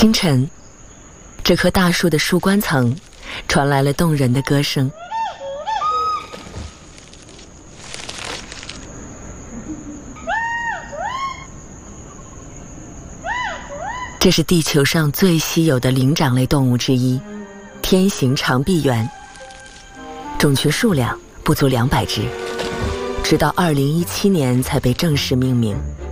清晨，这棵大树的树冠层传来了动人的歌声。这是地球上最稀有的灵长类动物之一——天行长臂猿，种群数量不足200只，直到2017年才被正式命名。